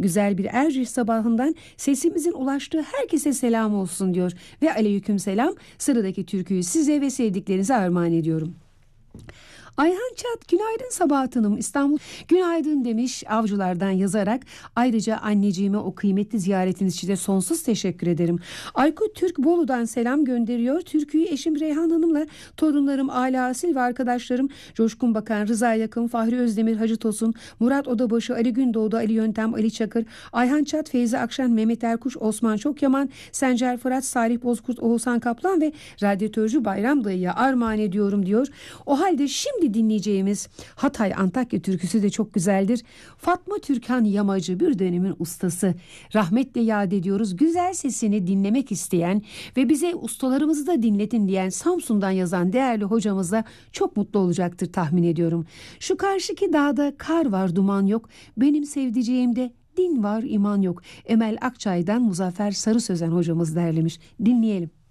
Güzel bir Erciş sabahından sesimizin ulaştığı herkese selam olsun diyor. Ve aleyküm selam. Sıradaki türküyü size ve sevdiklerinize armağan ediyorum. Ayhan Çat, günaydın Sabahat Hanım, İstanbul. Günaydın demiş Avcılar'dan yazarak. Ayrıca anneciğime o kıymetli ziyaretiniz için de sonsuz teşekkür ederim. Aykut Türk Bolu'dan selam gönderiyor. Türküyü eşim Reyhan Hanım'la torunlarım Ala Asil ve arkadaşlarım Coşkun Bakan, Rıza Yakın, Fahri Özdemir, Hacı Tosun, Murat Odabaşı, Ali Gündoğdu, Ali Yöntem, Ali Çakır, Ayhan Çat, Feyzi Akşen, Mehmet Erkuş, Osman Çokyaman, Sencer Fırat, Salih Bozkurt, Oğuzhan Kaplan ve radyatörcü Bayram Dayı'ya armağan ediyorum diyor. O halde şimdi dinleyeceğimiz Hatay Antakya türküsü de çok güzeldir. Fatma Türkan Yamacı bir dönemin ustası. Rahmetle yad ediyoruz. Güzel sesini dinlemek isteyen ve bize ustalarımızı da dinletin diyen Samsun'dan yazan değerli hocamız da çok mutlu olacaktır tahmin ediyorum. Şu karşıki dağda kar var duman yok. Benim sevdiceğimde din var iman yok. Emel Akçay'dan Muzaffer Sarı Sözen hocamız derlemiş. Dinleyelim.